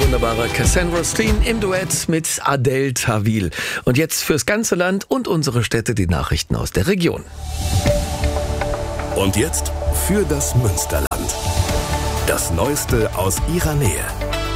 wunderbare Cassandra Steen im Duett mit Adel Tawil. Und jetzt fürs ganze Land und unsere Städte die Nachrichten aus der Region. Und jetzt für das Münsterland. Das Neueste aus ihrer Nähe.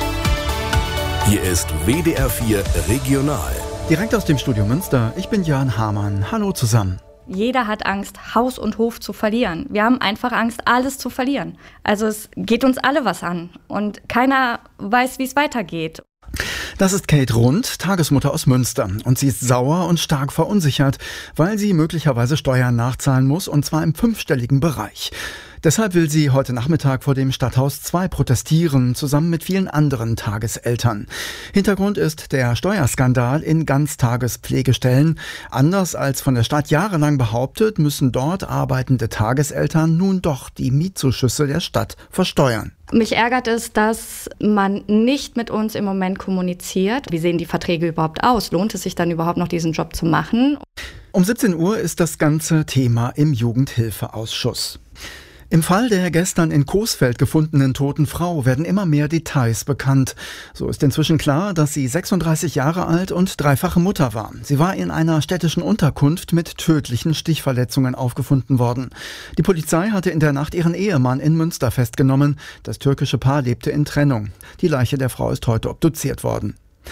Hier ist WDR 4 Regional. Direkt aus dem Studio Münster, ich bin Jörn Hamann. Hallo zusammen. Jeder hat Angst, Haus und Hof zu verlieren. Wir haben einfach Angst, alles zu verlieren. Also es geht uns alle was an und keiner weiß, wie es weitergeht. Das ist Kate Rund, Tagesmutter aus Münster. Und sie ist sauer und stark verunsichert, weil sie möglicherweise Steuern nachzahlen muss, und zwar im 5-stelligen Bereich. Deshalb will sie heute Nachmittag vor dem Stadthaus 2 protestieren, zusammen mit vielen anderen Tageseltern. Hintergrund ist der Steuerskandal in Ganztagespflegestellen. Anders als von der Stadt jahrelang behauptet, müssen dort arbeitende Tageseltern nun doch die Mietzuschüsse der Stadt versteuern. Mich ärgert es, dass man nicht mit uns im Moment kommuniziert. Wie sehen die Verträge überhaupt aus? Lohnt es sich dann überhaupt noch, diesen Job zu machen? Um 17 Uhr ist das ganze Thema im Jugendhilfeausschuss. Im Fall der gestern in Coesfeld gefundenen toten Frau werden immer mehr Details bekannt. So ist inzwischen klar, dass sie 36 Jahre alt und dreifache Mutter war. Sie war in einer städtischen Unterkunft mit tödlichen Stichverletzungen aufgefunden worden. Die Polizei hatte in der Nacht ihren Ehemann in Münster festgenommen. Das türkische Paar lebte in Trennung. Die Leiche der Frau ist heute obduziert worden.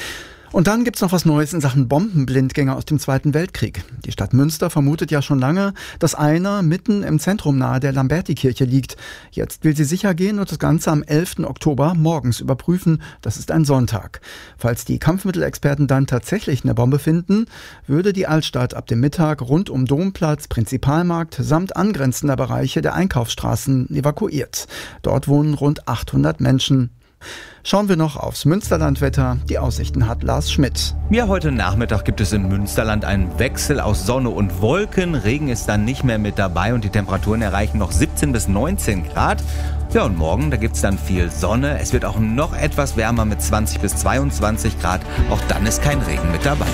Und dann gibt's noch was Neues in Sachen Bombenblindgänger aus dem Zweiten Weltkrieg. Die Stadt Münster vermutet ja schon lange, dass einer mitten im Zentrum nahe der Lambertikirche liegt. Jetzt will sie sicher gehen und das Ganze am 11. Oktober morgens überprüfen. Das ist ein Sonntag. Falls die Kampfmittelexperten dann tatsächlich eine Bombe finden, würde die Altstadt ab dem Mittag rund um Domplatz, Prinzipalmarkt samt angrenzender Bereiche der Einkaufsstraßen evakuiert. Dort wohnen rund 800 Menschen. Schauen wir noch aufs Münsterlandwetter. Die Aussichten hat Lars Schmidt. Ja, heute Nachmittag gibt es im Münsterland einen Wechsel aus Sonne und Wolken. Regen ist dann nicht mehr mit dabei und die Temperaturen erreichen noch 17 bis 19 Grad. Ja, und morgen, da gibt es dann viel Sonne. Es wird auch noch etwas wärmer mit 20 bis 22 Grad. Auch dann ist kein Regen mit dabei.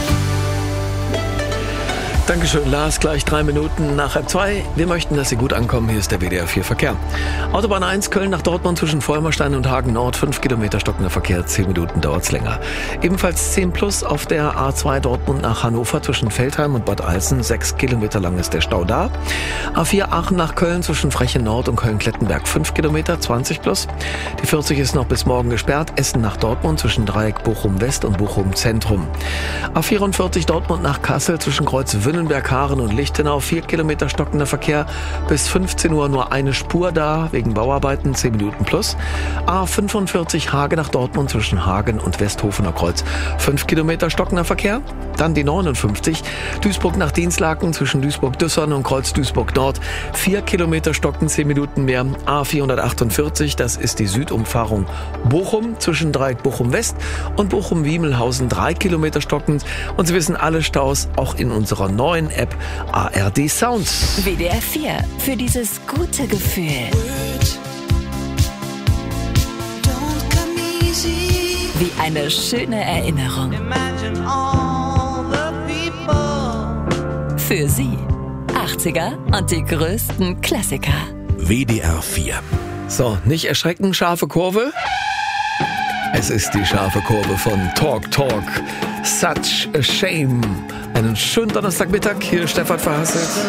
Dankeschön, Lars. Gleich 3 Minuten nach 1:30. Wir möchten, dass Sie gut ankommen. Hier ist der WDR 4 Verkehr. Autobahn 1, Köln nach Dortmund zwischen Vollmerstein und Hagen Nord. 5 Kilometer stockender Verkehr, 10 Minuten dauert's länger. Ebenfalls 10 plus auf der A2 Dortmund nach Hannover zwischen Veltheim und Bad Alsen. 6 Kilometer lang ist der Stau da. A4 Aachen nach Köln zwischen Frechen Nord und Köln-Klettenberg. 5 Kilometer, 20 plus. Die 40 ist noch bis morgen gesperrt. Essen nach Dortmund zwischen Dreieck Bochum West und Bochum Zentrum. A44 Dortmund nach Kassel zwischen Kreuz Wünnenberg, Haaren und Lichtenau, 4 Kilometer stockender Verkehr, bis 15 Uhr nur eine Spur da, wegen Bauarbeiten, 10 Minuten plus. A45 Hage nach Dortmund zwischen Hagen und Westhofener Kreuz, 5 Kilometer stockender Verkehr. Dann die 59, Duisburg nach Dinslaken zwischen Duisburg-Düssern und Kreuz Duisburg-Nord, 4 Kilometer stocken, 10 Minuten mehr. A448, das ist die Südumfahrung Bochum zwischen Dreieck Bochum West und Bochum-Wiemelhausen, 3 Kilometer stockend. Und Sie wissen, alle Staus auch in unserer neuen App ARD Sounds. WDR 4 für dieses gute Gefühl. Wie eine schöne Erinnerung. Für Sie 80er und die größten Klassiker. WDR 4. So, nicht erschrecken, scharfe Kurve. Es ist die scharfe Kurve von Talk Talk. Such a Shame. Einen schönen Donnerstagmittag. Hier ist Stefan Verhasselt.